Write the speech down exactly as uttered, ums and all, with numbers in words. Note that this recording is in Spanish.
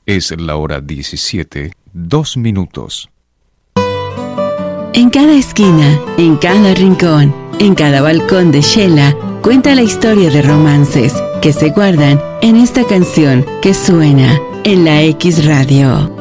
Es la hora diecisiete, dos minutos. En cada esquina, en cada rincón, en cada balcón de Shela, cuenta la historia de romances que se guardan en esta canción que suena en la X Radio.